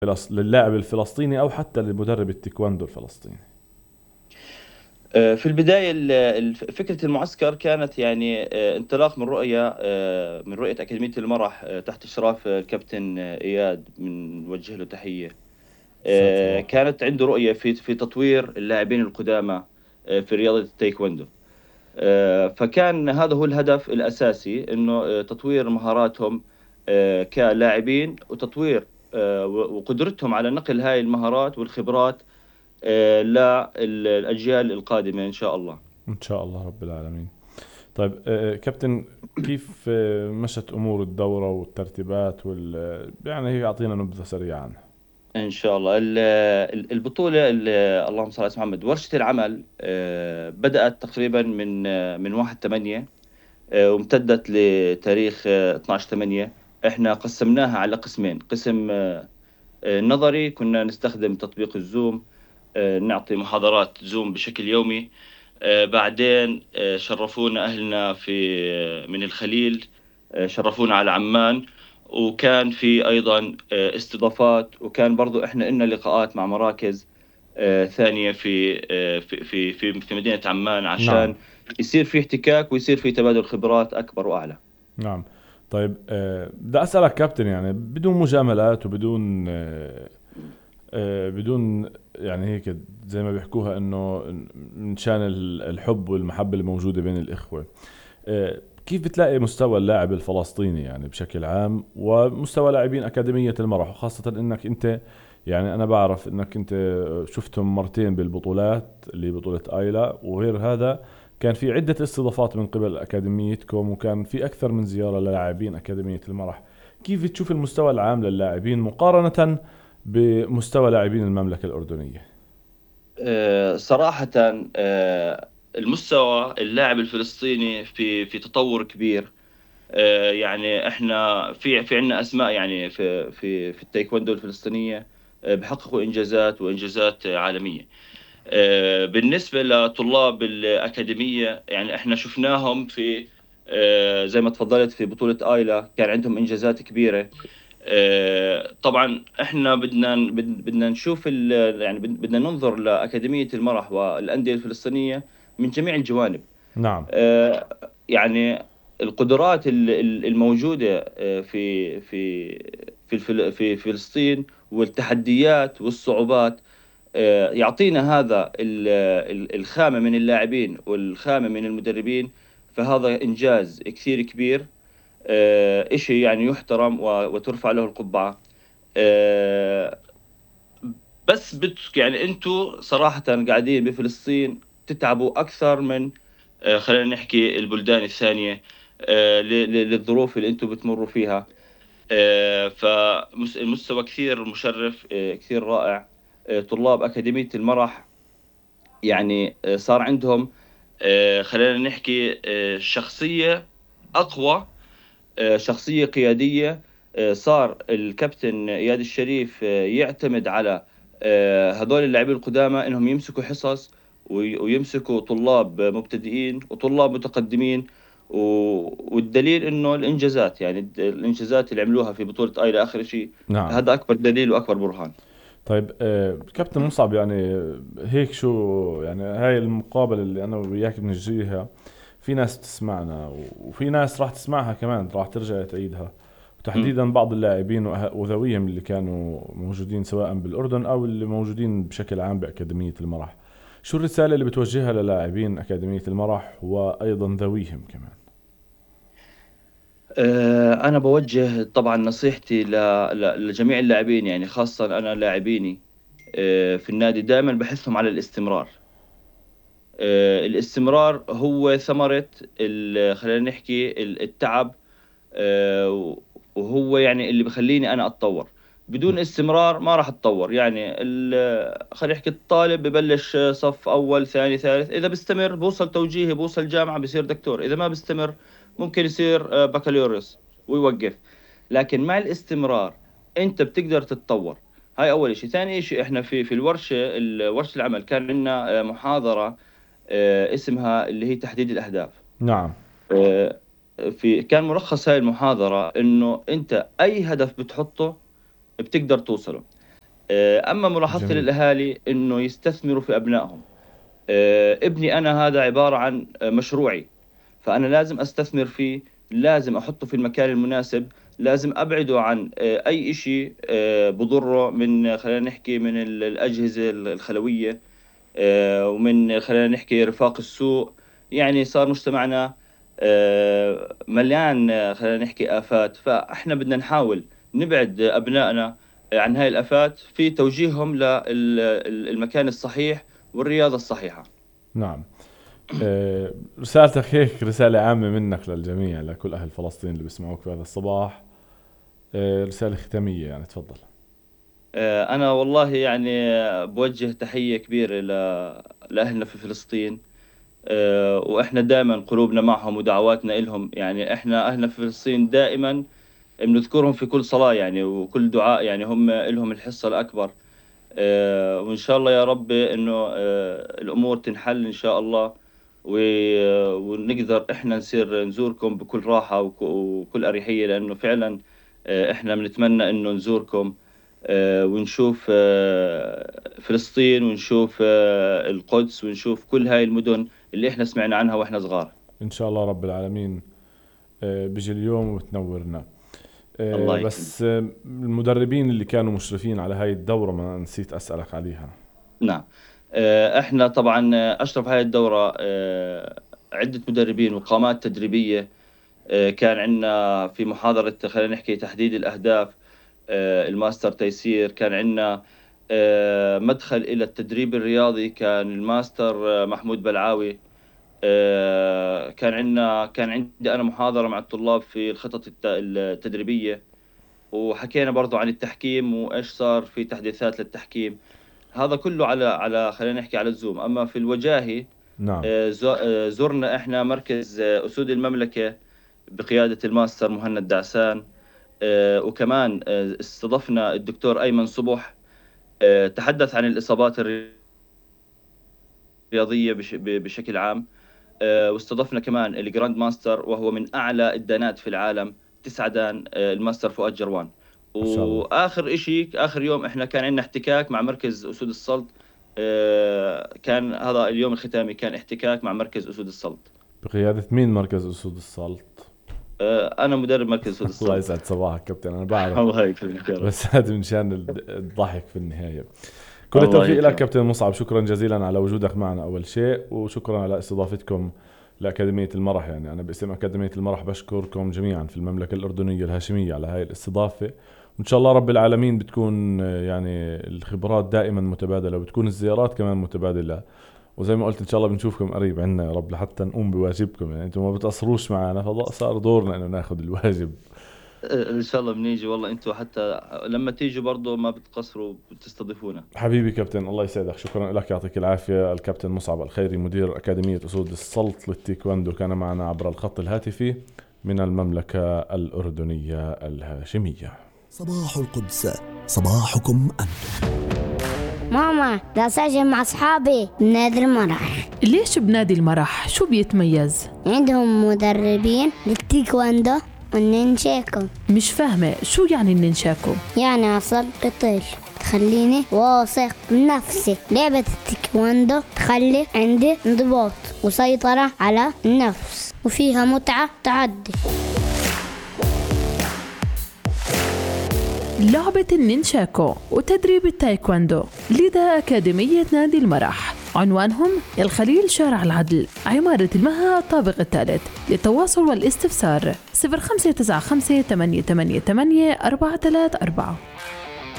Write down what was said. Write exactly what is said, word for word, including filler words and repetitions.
فلس- للاعب الفلسطيني أو حتى لمدرب التايكوندو الفلسطيني؟ آه، في البداية ال- الف- فكرة المعسكر كانت يعني آه، انطلاق من رؤية آه، من رؤية أكاديمية المرح آه، تحت إشراف آه، الكابتن آه، إياد، من وجه له تحية. سعد آه، صباحه. كانت عنده رؤية في في تطوير اللاعبين القدامى آه، في رياضة التايكوندو. آه، فكان هذا هو الهدف الأساسي، إنه آه، تطوير مهاراتهم آه، كلاعبين، وتطوير آه، و- وقدرتهم على نقل هاي المهارات والخبرات آه، للأجيال القادمة إن شاء الله. إن شاء الله رب العالمين. طيب آه، كابتن، كيف آه، مشت أمور الدورة والترتيبات وال يعني هيك أعطينا نبذة سريعة عنها. إن شاء الله ال- ال- البطولة ال- اللهم صل على سيدنا محمد. ورشة العمل آه، بدأت تقريبا من آه، من واحد ثمانية وامتدت لتاريخ آه، اثناشر ثمانية. احنا قسمناها على قسمين: قسم آه، آه، نظري، كنا نستخدم تطبيق الزوم، آه، نعطي محاضرات زوم بشكل يومي. آه، بعدين آه، شرفونا أهلنا في آه، من الخليل، آه، شرفونا على عمان. وكان في أيضا آه، استضافات، وكان برضو إحنا إلنا لقاءات مع مراكز آه، ثانية في آه، في في في في مدينة عمان، نعم. عشان يصير في احتكاك ويصير في تبادل خبرات أكبر وأعلى. نعم. طيب آه، بدي أسألك كابتن، يعني بدون مجاملات وبدون آه، آه، بدون يعني هيك زي ما بيحكوها انه من شان ال- الحب والمحبة الموجودة بين الإخوة. آه، كيف بتلاقي مستوى اللاعب الفلسطيني يعني بشكل عام، ومستوى لاعبين أكاديمية المرح، وخاصة انك انت يعني انا بعرف انك انت شفتهم مرتين بالبطولات اللي بطولة ايلا، وغير هذا كان في عدة استضافات من قبل أكاديميتكم، وكان في أكثر من زيارة للاعبين أكاديمية المرح. كيف تشوف المستوى العام للاعبين مقارنة بمستوى لاعبين المملكة الأردنية؟ آه، صراحة آه، المستوى اللاعب الفلسطيني في في تطور كبير. آه، يعني احنا في في عندنا اسماء يعني في في في التايكوندو الفلسطينيه آه، بحققوا انجازات وانجازات آه، عالميه. آه، بالنسبه لطلاب الاكاديميه، يعني احنا شفناهم في آه، زي ما تفضلت في بطوله ايلا، كان عندهم انجازات كبيره. آه، طبعا احنا بدنا بد- بدنا نشوف ال- يعني بد- بدنا ننظر لاكاديميه المرح والانديه الفلسطينيه من جميع الجوانب. نعم. آه، يعني القدرات ال- ال- الموجودة آه، في في في الفل- في فلسطين، والتحديات والصعوبات، آه، يعطينا هذا ال- ال- الخامة من اللاعبين والخامة من المدربين. فهذا إنجاز كثير كبير، آه، إشي يعني يحترم و- وترفع له القبعة. آه، بس بت يعني انتوا صراحة قاعدين بفلسطين تتعبوا أكثر من آه، خلينا نحكي البلدان الثانية، آه، ل- ل- للظروف اللي انتم بتمروا فيها. فالمستوى كثير مشرف، آه، كثير رائع. آه، طلاب أكاديمية المرح يعني آه، صار عندهم آه، خلينا نحكي آه، شخصية أقوى، آه، شخصية قيادية. آه، صار الكابتن إياد الشريف آه، يعتمد على آه، هذول اللاعبين القدامى إنهم يمسكوا حصص وي- ويمسكوا طلاب مبتدئين وطلاب متقدمين. و- والدليل إنه الإنجازات، يعني الد- الإنجازات اللي عملوها في بطولة آيلا آخر شيء، نعم. هذا أكبر دليل وأكبر برهان. طيب آه، كابتن مصعب، يعني هيك شو يعني هاي المقابلة اللي أنا وياك بنجريها، في ناس تسمعنا وفي ناس راح تسمعها كمان راح ترجع تعيدها، مم. وتحديدا بعض اللاعبين وأه- وذويهم اللي كانوا موجودين سواء بالأردن أو اللي موجودين بشكل عام بأكاديمية المرح. شو الرسالة اللي بتوجهها للاعبين أكاديمية المرح وأيضا ذويهم كمان؟ آه، أنا بوجه طبعا نصيحتي ل- ل- لجميع اللاعبين، يعني خاصة أنا لاعبيني آه، في النادي دائما بحثهم على الاستمرار. آه، الاستمرار هو ثمرة ال- خلينا نحكي ال- التعب، آه، وهو يعني اللي بخليني أنا أتطور. بدون استمرار ما راح أتطور. يعني ال- خلينا نحكي الطالب ببلش صف أول ثاني ثالث، إذا بيستمر بوصل توجيهي، بوصل جامعة بصير دكتور. إذا ما بيستمر ممكن يصير آه، بكالوريوس ويوقف. لكن مع الاستمرار أنت بتقدر تتطور. هاي أول شيء. ثاني شيء، إحنا في في الورشة ال- ورشة العمل كان عندنا آه، محاضرة آه، اسمها اللي هي تحديد الأهداف. نعم. آه، في كان ملخص هاي المحاضرة إنه أنت أي هدف بتحطه بتقدر توصله. أما ملاحظتي جميل. للأهالي إنه يستثمروا في أبنائهم. آه، ابني أنا هذا عبارة عن آه، مشروعي، فأنا لازم أستثمر فيه، لازم أحطه في المكان المناسب، لازم أبعده عن آه، أي إشي آه، بضره، من خلينا نحكي من ال- الأجهزة الخلوية، آه، ومن خلينا نحكي رفاق السوق. يعني صار مجتمعنا آه، مليان آه، خلينا نحكي آفات، فإحنا بدنا نحاول نبعد أبنائنا عن هاي الآفات في توجيههم للمكان الصحيح والرياضة الصحيحة. نعم. آه، رسالتك هيك رسالة عامة منك للجميع، لكل أهل فلسطين اللي بيسمعوك في هذا الصباح. آه، رسالة ختامية يعني، تفضل. آه، أنا والله يعني آه، بوجه تحية كبيرة ل- لأهلنا في فلسطين. آه، وإحنا دائما قلوبنا معهم ودعواتنا إلهم. يعني إحنا أهلنا في فلسطين دائما بنذكرهم في كل صلاة يعني، وكل دعاء، يعني هم إلهم الحصة الأكبر. آه، وإن شاء الله يا رب إنه آه، الأمور تنحل إن شاء الله، و- ونقدر إحنا نصير نزوركم بكل راحة وك- وكل أريحية، لأنه فعلا آه، إحنا بنتمنى إنه نزوركم آه، ونشوف آه، فلسطين، ونشوف آه، القدس، ونشوف كل هاي المدن اللي إحنا سمعنا عنها وإحنا صغار. إن شاء الله رب العالمين آه، بيجي اليوم وتنورنا. آه، الله يكرمك. بس آه، المدربين اللي كانوا مشرفين على هاي الدورة ما نسيت أسألك عليها. نعم. آه، احنا طبعا آه، اشرف هذه الدورة آه، عدة مدربين وقامات تدريبية. آه، كان عندنا في محاضرة خلينا نحكي تحديد الأهداف آه، الماستر تيسير. كان عندنا آه، مدخل إلى التدريب الرياضي، كان الماستر آه، محمود بلعاوي. آه، كان عندنا كان عندي أنا محاضرة مع الطلاب في الخطط الت- التدريبية. وحكينا برضو عن التحكيم وإيش صار في تحديثات للتحكيم. هذا كله على على خلينا نحكي على الزوم. أما في الوجاهي نعم. آه، زو- آه، زرنا إحنا مركز آه، أسود المملكة بقيادة الماستر مهند دعسان. آه، وكمان آه، استضفنا الدكتور أيمن صبح، آه، تحدث عن الإصابات الرياضية بش- ب- بشكل عام. آه، واستضفنا كمان الجراند ماستر، وهو من أعلى الدانات في العالم، تسعة دان، آه، الماستر فؤاد جروان. ما شاء الله. وآخر إشي آخر يوم إحنا كان عندنا احتكاك مع مركز أسود السلط. آه، كان هذا اليوم الختامي، كان احتكاك مع مركز أسود السلط. بقيادة مين مركز أسود السلط؟ آه، أنا مدرب مركز أسود الله السلط. يسعد صباحك كابتن، أنا بعرف الله يكرمك يا رب. بس هذا من شان الض- الضحك في النهاية. كل الله التوفيق لك يكرمك. كابتن مصعب، شكرا جزيلا على وجودك معنا أول شيء، وشكرا على استضافتكم لأكاديمية المرح. يعني أنا باسم أكاديمية المرح بشكركم جميعا في المملكة الأردنية الهاشمية على هاي الاستضافة. وإن شاء الله رب العالمين بتكون آه، يعني الخبرات دائما متبادلة، وبتكون الزيارات كمان متبادلة. وزي ما قلت إن شاء الله بنشوفكم قريب عنا يا رب، لحتى نقوم بواجبكم. يعني أنتم ما بتقصروش معنا، فصار دورنا إنه ناخذ الواجب. آه، إن شاء الله بنيجي والله. أنتوا حتى لما تيجوا برضو ما بتقصروا، بتستضيفونا. حبيبي كابتن، الله يسعدك، شكرا لك، يعطيك العافية. الكابتن مصعب الخيري مدير أكاديمية أسود السلط للتيكواندو كان معنا عبر الخط الهاتفي من المملكة الأردنية الهاشمية. صباح القدس، صباحكم أنتم. ماما دا ساجن مع أصحابي بنادي المرح. ليش بنادي المرح؟ شو بيتميز؟ عندهم مدربين للتيكواندو والنينشاكو. مش فاهمة شو يعني النينشاكو؟ يعني أصل قتل تخليني واثق من نفسي. لعبة التيكواندو تخلي عندي انضباط وسيطرة على النفس، وفيها متعة تعدي. لعبة النينشاكو وتدريب التايكواندو لدى أكاديمية نادي المرح. عنوانهم الخليل شارع العدل، عمارة المها الطابق الثالث. للتواصل والاستفسار صفر خمسة تسعة خمسة ثمانية ثمانية ثمانية أربعة ثلاثة أربعة.